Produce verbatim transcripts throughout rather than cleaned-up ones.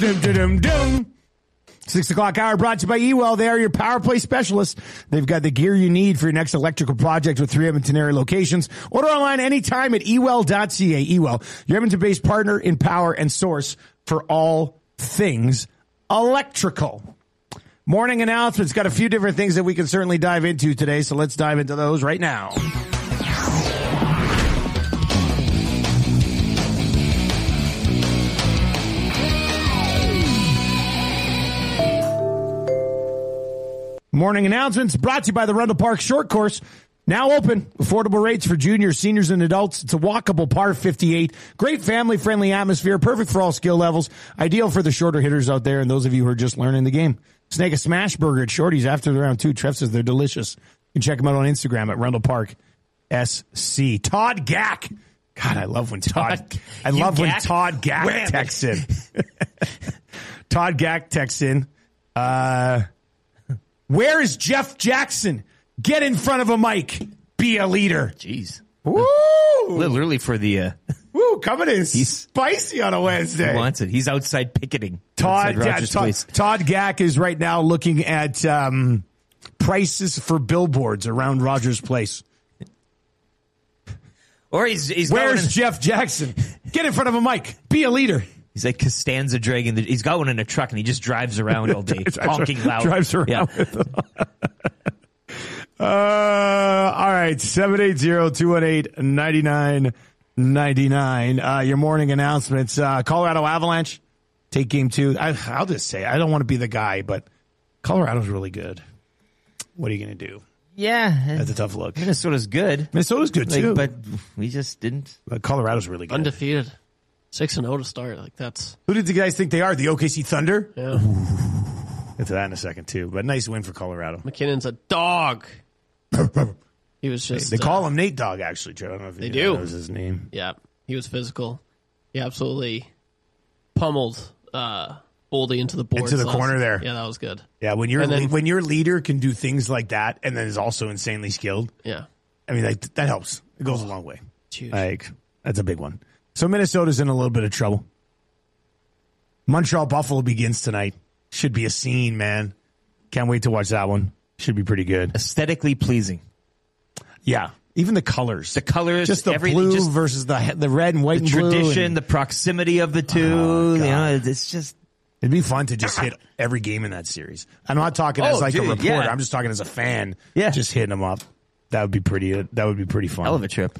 Dum, dum, dum, dum. Six o'clock hour brought to you by E-Well. They are your power play specialists. They've got the gear you need for your next electrical project with three Edmonton area locations. Order online anytime at e well dot c a. E-Well, your Edmonton-based partner in power and source for all things electrical. Morning announcements. Got a few different things that we can certainly dive into today, so let's dive into those right now. Morning announcements brought to you by the Rundle Park Short Course. Now open. Affordable rates for juniors, seniors, and adults. It's a walkable par fifty-eight. Great family-friendly atmosphere. Perfect for all skill levels. Ideal for the shorter hitters out there and those of you who are just learning the game. Snake a smash burger at Shorty's after round two. Trev says they're delicious. You can check them out on Instagram at Rundle Park S C. Todd Gack. God, I love when Todd, Todd I love when Gack? Todd Gack Wham. texts in. Todd Gack texts in. Uh... Where is Jeff Jackson? Get in front of a mic. Be a leader. Jeez. Woo! A little early for the... Uh, Woo, coming in he's, spicy on a Wednesday. He wants it. He's outside picketing. Todd, yeah, Todd, Todd Gack is right now looking at um, prices for billboards around Rogers Place. Or he's... he's Where's in, Jeff Jackson? Get in front of a mic. Be a leader. He's like Costanza dragging the, he's got one in a truck and he just drives around all day, honking loud. Drives around yeah. with them. uh, all right, seven eight zero, two one eight, nine nine nine nine. Uh, your morning announcements. Uh, Colorado Avalanche take game two. I, I'll just say, I don't want to be the guy, but Colorado's really good. What are you going to do? Yeah. That's a tough look. Minnesota's good. Minnesota's good, like, too. But we just didn't. But Colorado's really good. Undefeated. Six and zero to start. Like that's. Who did you guys think they are? The O K C Thunder. Yeah. Get to that in a second too. But nice win for Colorado. McKinnon's a dog. He was just. They, they uh, call him Nate Dogg. Actually, Joe. I don't know if they you do. know that was his name. Yeah, he was physical. He absolutely pummeled uh, Boldy into the boards. Into the that corner was, there. Yeah, that was good. Yeah, when your then, when your leader can do things like that, and then is also insanely skilled. Yeah. I mean that that helps. It goes a long way. Huge. Like that's a big one. So Minnesota's in a little bit of trouble. Montreal Buffalo begins tonight. Should be a scene, man. Can't wait to watch that one. Should be pretty good. Aesthetically pleasing. Yeah. Even the colors. The colors. Just the blue just versus the the red and white the and blue. Tradition, and, the proximity of the two. Oh, you know, it's just... It'd be fun to just hit every game in that series. I'm not talking oh, as like dude, a reporter. Yeah. I'm just talking as a fan. Yeah. Just hitting them up. That would be pretty, that would be pretty fun. Hell of a trip.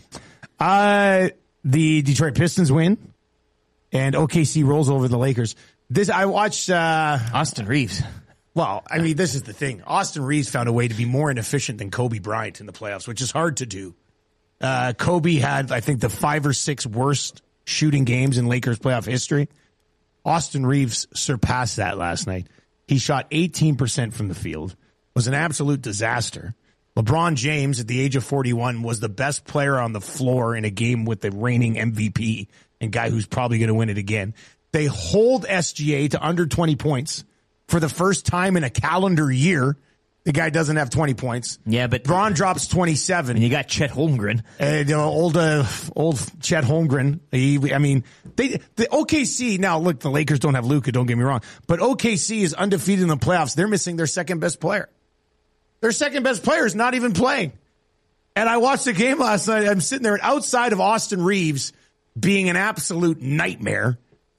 Uh, the Detroit Pistons win and O K C rolls over the Lakers. This, I watched, uh, Austin Reeves. Well, I mean, this is the thing. Austin Reeves found a way to be more inefficient than Kobe Bryant in the playoffs, which is hard to do. Uh, Kobe had, I think, the five or six worst shooting games in Lakers playoff history. Austin Reeves surpassed that last night. He shot eighteen percent from the field. It was an absolute disaster. LeBron James, at the age of forty-one, was the best player on the floor in a game with the reigning M V P and guy who's probably going to win it again. They hold S G A to under twenty points for the first time in a calendar year. The guy doesn't have twenty points. Yeah, but Braun drops twenty-seven. And you got Chet Holmgren. Uh, you know, old, uh, old Chet Holmgren. He, I mean, they, the O K C, now look, the Lakers don't have Luka, don't get me wrong, but O K C is undefeated in the playoffs. They're missing their second best player. Their second best player is not even playing. And I watched the game last night. I'm sitting there outside of Austin Reeves being an absolute nightmare.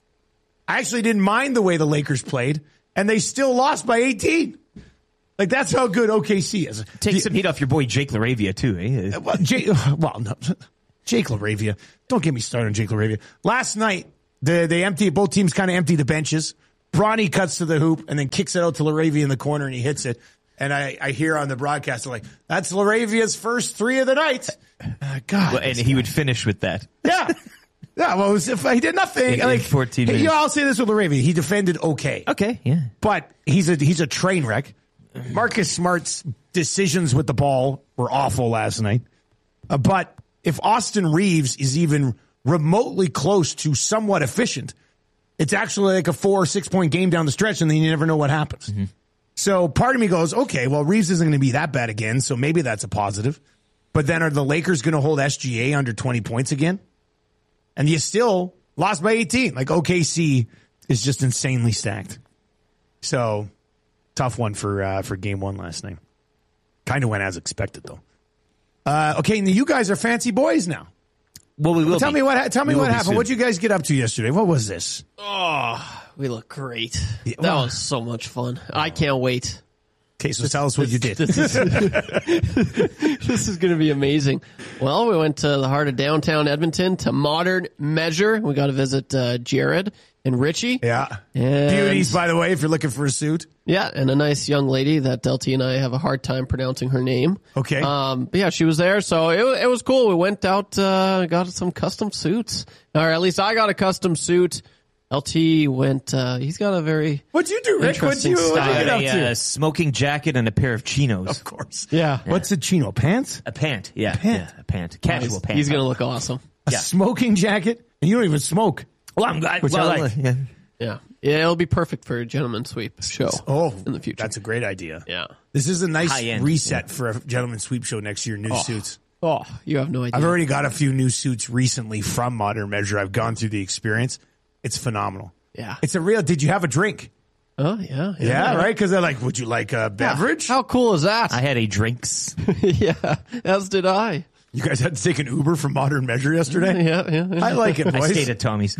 I actually didn't mind the way the Lakers played, and they still lost by eighteen. Like, that's how good O K C is. Take some heat off your boy Jake LaRavia, too, eh? Well, Jake, well no. Jake LaRavia. Don't get me started on Jake LaRavia. Last night, the, they empty, both teams kind of empty the benches. Bronny cuts to the hoop and then kicks it out to LaRavia in the corner, and he hits it. And I, I hear on the broadcast, like, that's LaRavia's first three of the night. Uh, God. Well, and he would finish with that. Yeah. Yeah, well, it was, if he did nothing. In, like in fourteen minutes. You know, I'll say this with LaRavia. He defended okay. Okay, yeah. But he's a he's a train wreck. Marcus Smart's decisions with the ball were awful last night. Uh, but if Austin Reeves is even remotely close to somewhat efficient, it's actually like a four or six point game down the stretch, and then you never know what happens. Mm-hmm. So part of me goes, okay, well, Reeves isn't going to be that bad again, so maybe that's a positive. But then are the Lakers going to hold S G A under twenty points again? And you still lost by eighteen. Like O K C is just insanely stacked. So, tough one for uh, for game one last night. Kind of went as expected, though. Uh, okay, and you guys are fancy boys now. Well, we will. Tell be. me what. Tell me We what will be happened. soon. What'd you guys get up to yesterday? What was this? Oh, we look great. Yeah, that well- was so much fun. I can't wait. Okay, so tell us what you did. This is, this is going to be amazing. Well, we went to the heart of downtown Edmonton to Modern Measure. We got to visit uh, Jared and Richie. Yeah, And- beauties, by the way, if you're looking for a suit. Yeah, and a nice young lady that L T and I have a hard time pronouncing her name. Okay. Um, but yeah, she was there, so it, wa- it was cool. We went out, uh, got some custom suits. Or at least I got a custom suit. L T went, uh, he's got a very... What'd you do, Rick? What'd you, Interesting what'd you style. get up a to? uh, smoking jacket and a pair of chinos. Of course. Yeah. What's a chino? Pants? A pant, yeah, pant. yeah, a pant, casual He's, pant. he's going to look awesome. A Yeah. smoking jacket? And you don't even smoke. Well, I'm glad. Which I well, like. yeah. Yeah. Yeah, it'll be perfect for a gentleman sweep show Oh, in the future. That's a great idea. Yeah. This is a nice High-end, reset for a gentleman sweep show next year. New suits. Oh, you have no idea. I've already got a few new suits recently from Modern Measure. I've gone through the experience. It's phenomenal. Yeah. It's a real. Did you have a drink? Oh, yeah. Yeah, right? Because they're like, would you like a beverage? How cool is that? I had a drinks. yeah, as did I. You guys had to take an Uber from Modern Measure yesterday? Yeah, yeah. yeah. I like it, I boys. stayed at Tommy's.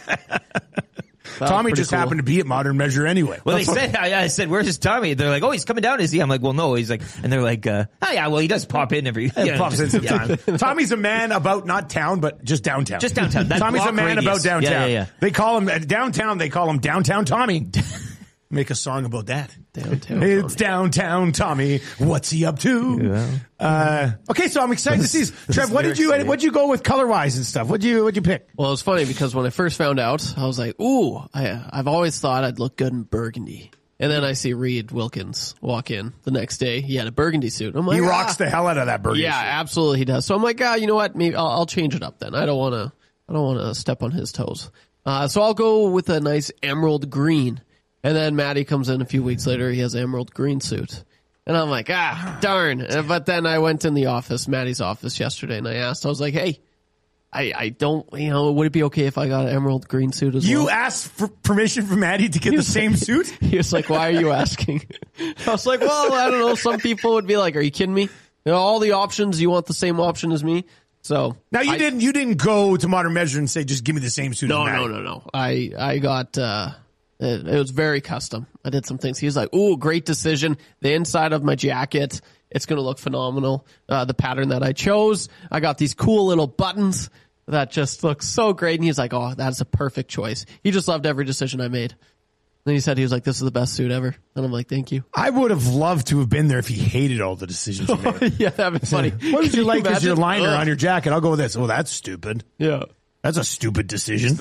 Tommy pretty just cool. happened to be at Modern Measure anyway. Well, they That's what- said, I, I said, where's Tommy? They're like, oh, he's coming down, is he? I'm like, well, no. He's like, and they're like, uh, oh, yeah, well, he does pop in every, It you know, pops in just- yeah. sometime. Tommy's a man about not town, but just downtown. Just downtown. That Tommy's a block man radius. about downtown. Yeah, yeah, yeah. They call him downtown. They call him Downtown Tommy. Make a song about that. Downtown It's downtown Tommy. What's he up to? Uh, okay, so I'm excited to see this. Trev, what did you what'd you go with color wise and stuff? What'd you what'd you pick? Well, it's funny because when I first found out, I was like, ooh, I, I've always thought I'd look good in burgundy. And then I see Reed Wilkins walk in the next day. He had a burgundy suit. I'm like, He ah. rocks the hell out of that burger. Yeah, absolutely he does. So I'm like, ah, you know what? Maybe I'll, I'll change it up then. I don't want to, I don't want to step on his toes. Uh, so I'll go with a nice emerald green. And then Matty comes in a few weeks later. He has an emerald green suit. And I'm like, ah, darn. But then I went in the office, Matty's office yesterday, and I asked, I was like, hey, I, I don't, you know, would it be okay if I got an emerald green suit as You well? asked for permission from Maddie to get the was same like- suit? He was like, why are you asking? I was like, well, I don't know. Some people would be like, are you kidding me? You know, all the options, you want the same option as me? So Now you I- didn't you didn't go to Modern Measure and say just give me the same suit No, as Maddie. no, no, no. I, I got, uh, it, it was very custom. I did some things. He was like, ooh, great decision. The inside of my jacket, it's going to look phenomenal. Uh, the pattern that I chose, I got these cool little buttons that just look so great. And he's like, oh, that's a perfect choice. He just loved every decision I made. Then he said, he was like, this is the best suit ever. And I'm like, thank you. I would have loved to have been there if he hated all the decisions you made. Yeah, that'd be funny. What would Can you like as your imagine? liner Ugh. on your jacket? I'll go with this. Oh, that's stupid. Yeah. That's a stupid decision.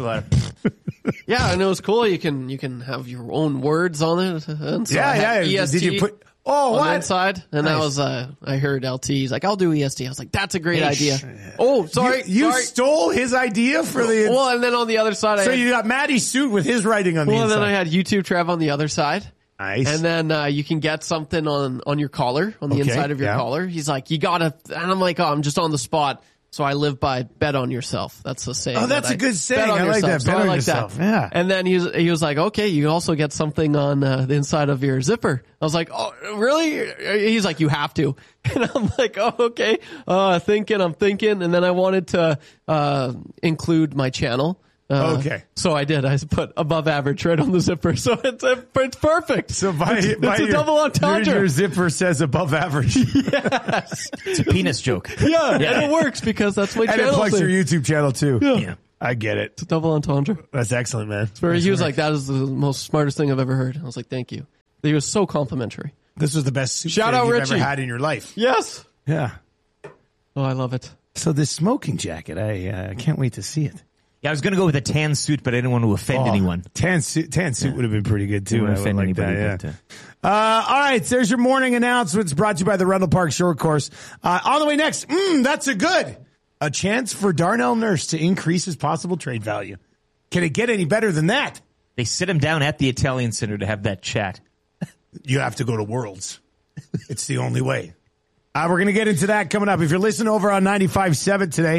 Yeah, and it was cool. You can, you can have your own words on it. And so Yeah, I had yeah. E S Did T. you put? Oh, On the what? inside, and that Nice. was uh, I heard L T. He's like, "I'll do E S T." I was like, "That's a great Hey, idea." sh- Oh, sorry, You, you sorry. stole his idea for the. Well, and then on the other side, I so had, you got Maddie's suit with his writing on the well, and inside. then I had YouTube Trev on the other side, nice. and then uh, you can get something on on your collar, on the Okay, inside of your yeah. collar. He's like, "You gotta," and I'm like, "Oh, I'm just on the spot." So I live by bet on yourself. That's a saying. Oh, that's that a good bet saying. on I like yourself. that. So Bet I on like yourself. that. Yeah. And then he was, he was like, okay, you can also get something on uh, the inside of your zipper. I was like, oh, really? He's like, you have to. And I'm like, oh, okay. Uh, thinking, I'm thinking. And then I wanted to uh, include my channel. Uh, Okay. So I did. I put above average right on the zipper. So it's, it's perfect. So by, it's, by it's a your, double entendre. Your, your zipper says above average. It's a penis joke. Yeah, and it works because that's my And it channel. plugs thing. your YouTube channel too. Yeah. I get it. It's a double entendre. That's excellent, man. Where he was like, that is the most smartest thing I've ever heard. I was like, thank you. He was so complimentary. This was the best suit Shout fit out you've Richie. ever had in your life. Yes. Yeah. Oh, I love it. So this smoking jacket, I uh, can't wait to see it. Yeah, I was going to go with a tan suit, but I didn't want to offend Oh, anyone. Tan suit, tan suit would have been pretty good too. Didn't I want to would offend like anybody. that, yeah. but, uh, Uh, all right, there's your morning announcements brought to you by the Rundle Park Short Course. Uh, on the way next, mm, that's a good. A chance for Darnell Nurse to increase his possible trade value. Can it get any better than that? They sit him down at the Italian Center to have that chat. You have to go to Worlds. It's the only way. Uh, we're going to get into that coming up. If you're listening over on ninety-five point seven today,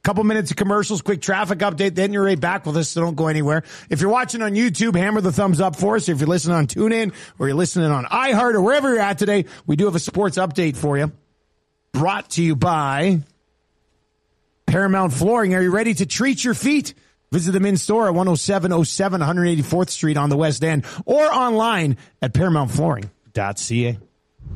Couple minutes of commercials, quick traffic update, then you're right back with us, so don't go anywhere. If you're watching on YouTube, hammer the thumbs up for us. If you're listening on TuneIn or you're listening on iHeart or wherever you're at today, we do have a sports update for you. Brought to you by Paramount Flooring. Are you ready to treat your feet? Visit them in store at one oh seven oh seven one eighty-fourth Street on the West End or online at paramount flooring dot c a.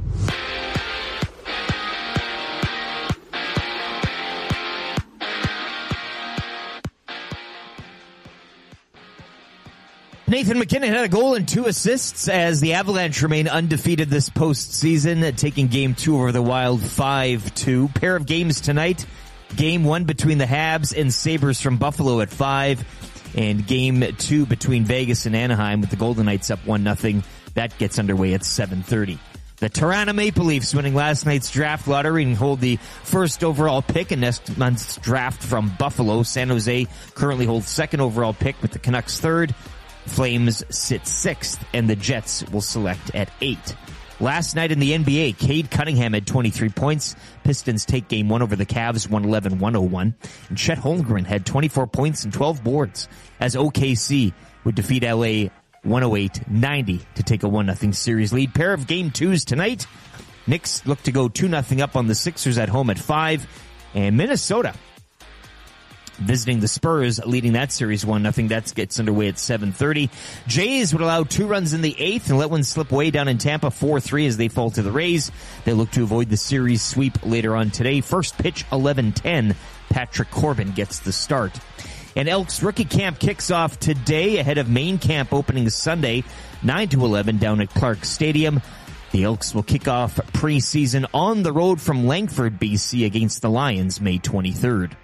Nathan MacKinnon had a goal and two assists as the Avalanche remain undefeated this postseason, taking game two over the Wild five two. Pair of games tonight. Game one between the Habs and Sabres from Buffalo at five, and game two between Vegas and Anaheim with the Golden Knights up one nothing. That gets underway at seven thirty. The Toronto Maple Leafs winning last night's draft lottery and hold the first overall pick in next month's draft from Buffalo. San Jose currently holds second overall pick with the Canucks third. Flames sit sixth, and the Jets will select at eight. Last night in the N B A, Cade Cunningham had twenty-three points. Pistons take game one over the Cavs, one eleven one oh one. And Chet Holmgren had twenty-four points and twelve boards as O K C would defeat L A one oh eight ninety to take a one nothing series lead. Pair of game twos tonight. Knicks look to go two nothing up on the Sixers at home at five. And Minnesota visiting the Spurs, leading that series one nothing. That gets underway at seven thirty. Jays would allow two runs in the eighth and let one slip way down in Tampa four three as they fall to the Rays. They look to avoid the series sweep later on today. First pitch eleven ten. Patrick Corbin gets the start. And Elks rookie camp kicks off today ahead of main camp opening Sunday, nine to eleven down at Clark Stadium. The Elks will kick off preseason on the road from Langford, B C against the Lions May twenty-third.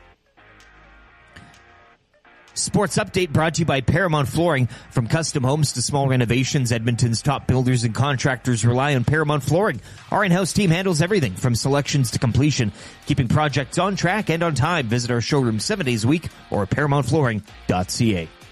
Sports update brought to you by Paramount Flooring. From custom homes to small renovations, Edmonton's top builders and contractors rely on Paramount Flooring. Our in-house team handles everything from selections to completion, keeping projects on track and on time. Visit our showroom seven days a week or paramount flooring dot c a.